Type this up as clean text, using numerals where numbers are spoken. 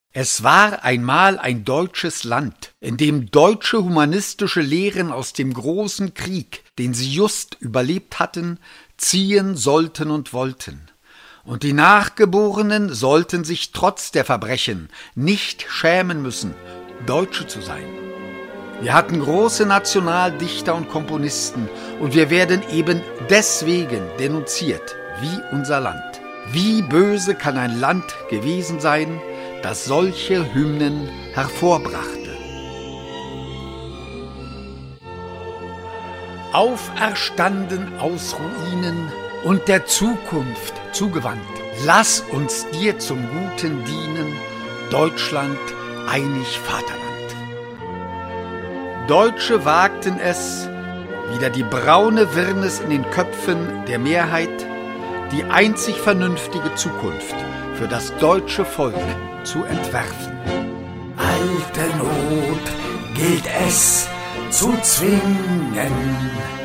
Es war einmal ein deutsches Land, in dem deutsche humanistische Lehren aus dem großen Krieg, den sie just überlebt hatten, ziehen sollten und wollten. Und die Nachgeborenen sollten sich trotz der Verbrechen nicht schämen müssen, Deutsche zu sein. Wir hatten große Nationaldichter und Komponisten und wir werden eben deswegen denunziert, wie unser Land. Wie böse kann ein Land gewesen sein, das solche Hymnen hervorbrachte. Auferstanden aus Ruinen und der Zukunft zugewandt, lass uns dir zum Guten dienen, Deutschland, einig Vaterland. Deutsche wagten es, wieder die braune Wirrnis in den Köpfen der Mehrheit, die einzig vernünftige Zukunft für das deutsche Volk zu entwerfen. Alte Not gilt es zu zwingen,